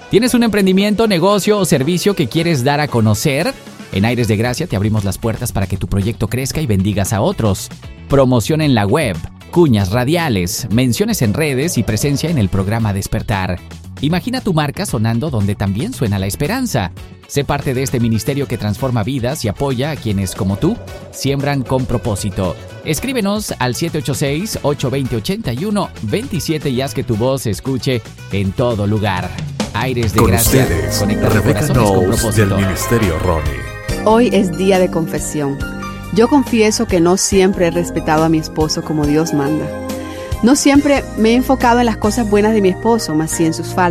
¿Tienes un emprendimiento, negocio o servicio que quieres dar a conocer? En Aires de Gracia te abrimos las puertas para que tu proyecto crezca y bendigas a otros. Promoción en la web, cuñas radiales, menciones en redes y presencia en el programa Despertar. Imagina tu marca sonando donde también suena la esperanza. Sé parte de este ministerio que transforma vidas y apoya a quienes, como tú, siembran con propósito. Escríbenos al 786-820-8127 y haz que tu voz se escuche en todo lugar. Aires de Con Gracia, ustedes, conectando Rebecca corazones con Knowles propósito. del Ministerio Ronnie. Hoy es día de confesión. Yo confieso que no siempre he respetado a mi esposo como Dios manda. No siempre me he enfocado en las cosas buenas de mi esposo, más sí en sus faltas.